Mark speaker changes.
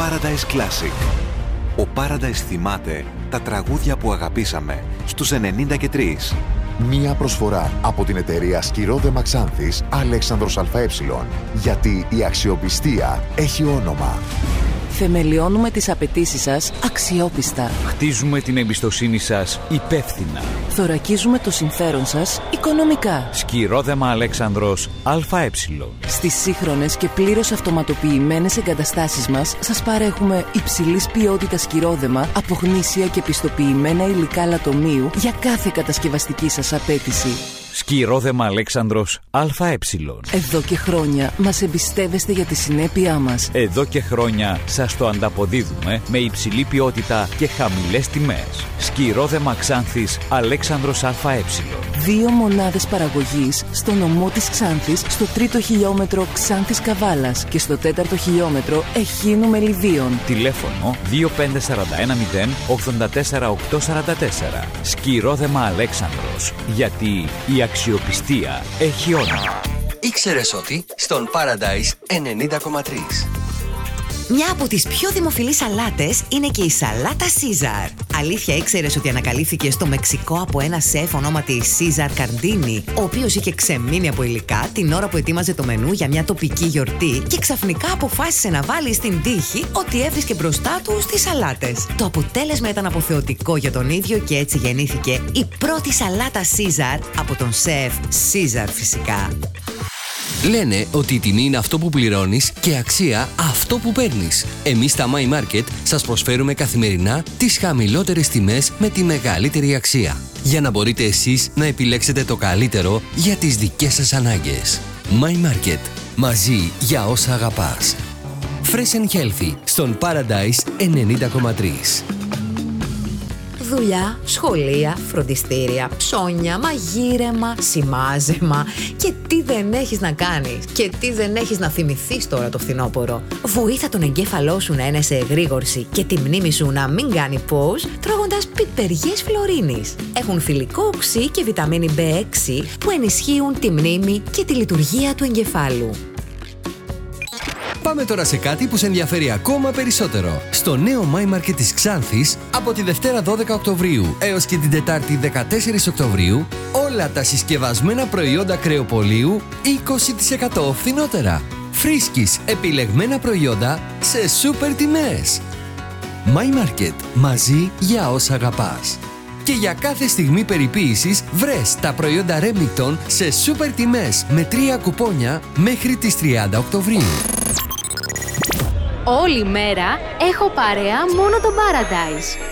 Speaker 1: Paradise Classic. Ο Paradise θυμάται τα τραγούδια που αγαπήσαμε στους 93.
Speaker 2: Μία προσφορά από την εταιρεία Σκυρόδεμα Ξάνθης Αλέξανδρος ΑΕ. Γιατί η αξιοπιστία έχει όνομα.
Speaker 3: Θεμελιώνουμε τις απαιτήσεις σας αξιόπιστα.
Speaker 4: Χτίζουμε την εμπιστοσύνη σας υπεύθυνα.
Speaker 3: Θωρακίζουμε το συμφέρον σας οικονομικά.
Speaker 4: Σκυρόδεμα Αλέξανδρος ΑΕ.
Speaker 3: Στις σύγχρονες και πλήρως αυτοματοποιημένες εγκαταστάσεις μας σας παρέχουμε υψηλής ποιότητας σκυρόδεμα από γνήσια και πιστοποιημένα υλικά λατομείου για κάθε κατασκευαστική σας απέτηση.
Speaker 4: Σκυρόδεμα Αλέξανδρος ΑΕ.
Speaker 3: Εδώ και χρόνια μας εμπιστεύεστε για τη συνέπειά μας.
Speaker 4: Εδώ και χρόνια σας το ανταποδίδουμε με υψηλή ποιότητα και χαμηλές τιμές. Σκυρόδεμα Ξάνθης Αλέξανδρος ΑΕ.
Speaker 3: 2 μονάδες παραγωγής στο νομό της Ξάνθης, στο 3ο χιλιόμετρο Ξάνθης Καβάλας και στο 4ο χιλιόμετρο Εχίνου Μελιδίων.
Speaker 4: Τηλέφωνο 25410 84844. Σκυρόδεμα Αλέξανδρος. Γιατί η αξιοπιστία έχει όνομα.
Speaker 5: Ήξερες ότι στον Paradise 90,3.
Speaker 6: Μια από τις πιο δημοφιλείς σαλάτες είναι και η σαλάτα Caesar. Αλήθεια, ήξερες ότι ανακαλύφθηκε στο Μεξικό από ένα σεφ ονόματι Caesar Cardini, ο οποίος είχε ξεμείνει από υλικά την ώρα που ετοίμαζε το μενού για μια τοπική γιορτή και ξαφνικά αποφάσισε να βάλει στην τύχη ό,τι έβρισκε μπροστά του στις σαλάτες. Το αποτέλεσμα ήταν αποθεωτικό για τον ίδιο και έτσι γεννήθηκε η πρώτη σαλάτα Caesar από τον σεφ Caesar φυσικά.
Speaker 5: Λένε ότι η τιμή είναι αυτό που πληρώνεις και αξία αυτό που παίρνεις. Εμείς στα My Market σας προσφέρουμε καθημερινά τις χαμηλότερες τιμές με τη μεγαλύτερη αξία. Για να μπορείτε εσείς να επιλέξετε το καλύτερο για τις δικές σας ανάγκες. My Market. Μαζί για όσα αγαπάς. Fresh and Healthy στον Paradise 90,3.
Speaker 6: Δουλειά, σχολεία, φροντιστήρια, ψώνια, μαγείρεμα, σημάζεμα και τι δεν έχεις να κάνεις και τι δεν έχεις να θυμηθείς τώρα το φθινόπωρο. Βοήθα τον εγκέφαλό σου να είναι σε εγρήγορση και τη μνήμη σου να μην κάνει pause τρώγοντας πιπεριές φλωρίνης. Έχουν θηλυκό οξύ και βιταμίνη B6 που ενισχύουν τη μνήμη και τη λειτουργία του εγκεφάλου.
Speaker 5: Πάμε τώρα σε κάτι που σε ενδιαφέρει ακόμα περισσότερο. Στο νέο My Market της Ξάνθης, από τη Δευτέρα 12 Οκτωβρίου έως και την Τετάρτη 14 Οκτωβρίου, όλα τα συσκευασμένα προϊόντα κρεοπωλείου 20% φθηνότερα. Φρίσκεις επιλεγμένα προϊόντα σε σούπερ τιμές. My Market. Μαζί για όσα αγαπάς. Και για κάθε στιγμή περιποίησης βρες τα προϊόντα Remington σε σούπερ τιμές με 3 κουπόνια μέχρι τις 30 Οκτωβρίου.
Speaker 7: Όλη μέρα έχω παρέα μόνο το Paradise.